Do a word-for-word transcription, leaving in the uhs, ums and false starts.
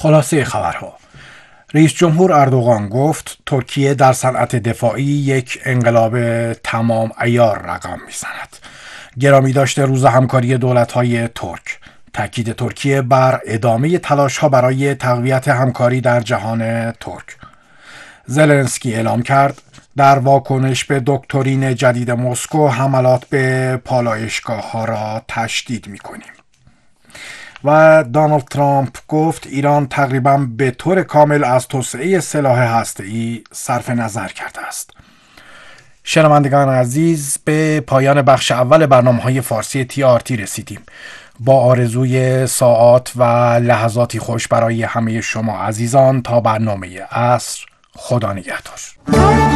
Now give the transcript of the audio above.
خلاصه خبرها: رئیس جمهور اردوغان گفت ترکیه در صنعت دفاعی یک انقلاب تمام عیار رقم میزند. گرامی داشته روز همکاری دولت‌های ترک، تاکید ترکیه بر ادامه تلاش‌ها برای تقویت همکاری در جهان ترک. زلنسکی اعلام کرد در واکنش به دکترین جدید مسکو حملات به پالایشگاه‌ها را تشدید می‌کنیم. و دونالد ترامپ گفت ایران تقریباً به طور کامل از توسعه سلاح هسته‌ای صرف نظر کرده است. شنوندگان عزیز، به پایان بخش اول برنامه‌های فارسی تی آر تی رسیدیم. با آرزوی ساعات و لحظاتی خوش برای همه شما عزیزان تا برنامه عصر. خدا نگهدار.